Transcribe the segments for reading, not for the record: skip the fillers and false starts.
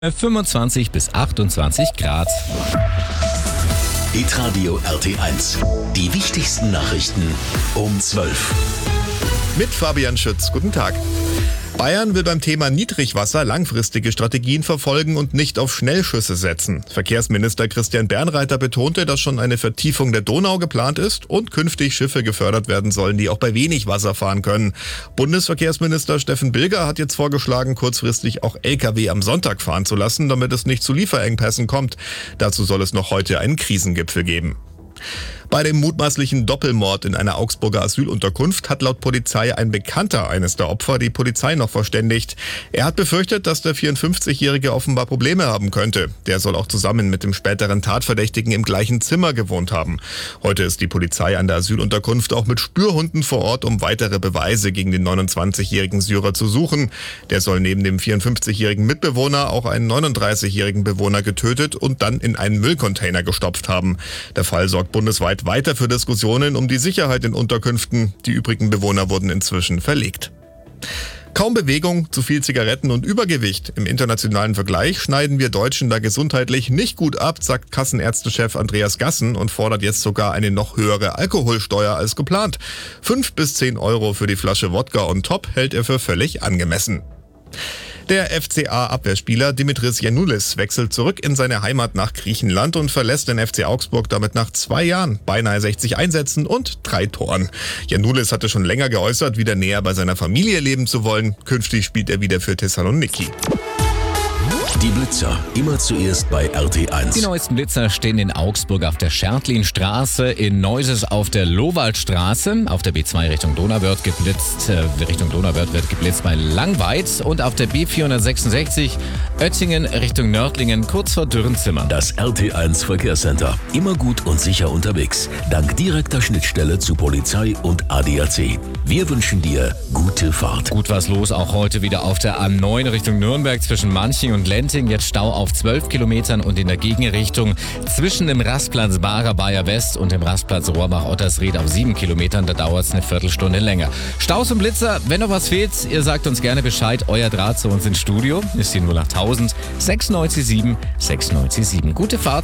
25 bis 28 Grad. Hitradio RT1. Die wichtigsten Nachrichten um 12. Mit Fabian Schütz. Guten Tag. Bayern will beim Thema Niedrigwasser langfristige Strategien verfolgen und nicht auf Schnellschüsse setzen. Verkehrsminister Christian Bernreiter betonte, dass schon eine Vertiefung der Donau geplant ist und künftig Schiffe gefördert werden sollen, die auch bei wenig Wasser fahren können. Bundesverkehrsminister Steffen Bilger hat jetzt vorgeschlagen, kurzfristig auch Lkw am Sonntag fahren zu lassen, damit es nicht zu Lieferengpässen kommt. Dazu soll es noch heute einen Krisengipfel geben. Bei dem mutmaßlichen Doppelmord in einer Augsburger Asylunterkunft hat laut Polizei ein Bekannter eines der Opfer die Polizei noch verständigt. Er hat befürchtet, dass der 54-Jährige offenbar Probleme haben könnte. Der soll auch zusammen mit dem späteren Tatverdächtigen im gleichen Zimmer gewohnt haben. Heute ist die Polizei an der Asylunterkunft auch mit Spürhunden vor Ort, um weitere Beweise gegen den 29-jährigen Syrer zu suchen. Der soll neben dem 54-jährigen Mitbewohner auch einen 39-jährigen Bewohner getötet und dann in einen Müllcontainer gestopft haben. Der Fall sorgt bundesweit weiter für Diskussionen um die Sicherheit in Unterkünften. Die übrigen Bewohner wurden inzwischen verlegt. Kaum Bewegung, zu viel Zigaretten und Übergewicht. Im internationalen Vergleich schneiden wir Deutschen da gesundheitlich nicht gut ab, sagt Kassenärztechef Andreas Gassen und fordert jetzt sogar eine noch höhere Alkoholsteuer als geplant. 5 bis 10 Euro für die Flasche Wodka on top hält er für völlig angemessen. Der FCA-Abwehrspieler Dimitris Giannoulis wechselt zurück in seine Heimat nach Griechenland und verlässt den FC Augsburg damit nach 2 Jahren, beinahe 60 Einsätzen und 3 Toren. Giannoulis hatte schon länger geäußert, wieder näher bei seiner Familie leben zu wollen. Künftig spielt er wieder für Thessaloniki. Die Blitzer, immer zuerst bei RT1. Die neuesten Blitzer stehen in Augsburg auf der Schertlinstraße, in Neuses auf der Lowaldstraße, auf der B2 Richtung Donauwörth wird geblitzt bei Langweid und auf der B466 Oettingen Richtung Nördlingen kurz vor Dürrenzimmern. Das RT1 Verkehrscenter. Immer gut und sicher unterwegs. Dank direkter Schnittstelle zu Polizei und ADAC. Wir wünschen dir gute Fahrt. Gut was los, auch heute wieder auf der A9 Richtung Nürnberg zwischen Manching und Lenting. Jetzt Stau auf 12 Kilometern und in der Gegenrichtung zwischen dem Rastplatz Bayer West und dem Rastplatz Rohrbach-Ottersried auf 7 Kilometern. Da dauert es eine Viertelstunde länger. Staus und Blitzer, wenn noch was fehlt, ihr sagt uns gerne Bescheid. Euer Draht zu uns ins Studio ist die 08000 697 697. Gute Fahrt.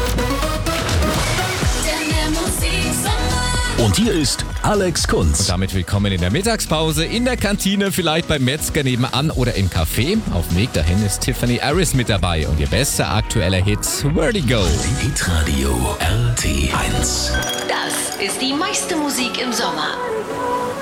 Und hier ist Alex Kunz. Und damit willkommen in der Mittagspause, in der Kantine, vielleicht beim Metzger nebenan oder im Café. Auf dem Weg dahin ist Tiffany Harris mit dabei und ihr bester aktueller Hit, Vertigo. Hitradio RT1. Das ist die meiste Musik im Sommer.